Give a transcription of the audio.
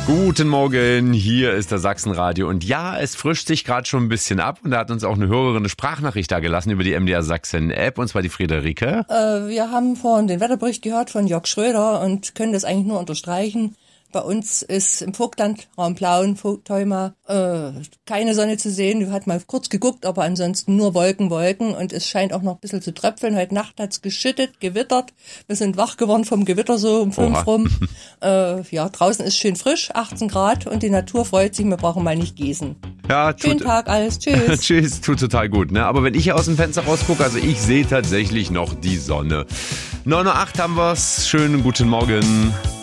Guten Morgen, hier ist das Sachsenradio und ja, es frischt sich gerade schon ein bisschen ab und da hat uns auch eine Hörerin eine Sprachnachricht da gelassen über die MDR Sachsen App und zwar die Friederike. Wir haben vorhin den Wetterbericht gehört von Jörg Schröder und können das eigentlich nur unterstreichen. Bei uns ist im Vogtland, Raum Plauen, Vogtheuma, keine Sonne zu sehen. Wir hatten mal kurz geguckt, aber ansonsten nur Wolken und es scheint auch noch ein bisschen zu tröpfeln. Heute Nacht hat's geschüttet, gewittert. Wir sind wach geworden vom Gewitter so um 5 rum. Draußen ist schön frisch, 18 Grad und die Natur freut sich, wir brauchen mal nicht gießen. Ja, schönen Tag alles, tschüss. Tschüss, tut total gut, ne? Aber wenn ich hier aus dem Fenster rausgucke, also ich sehe tatsächlich noch die Sonne. 9:08 Uhr haben wir's. Schönen guten Morgen.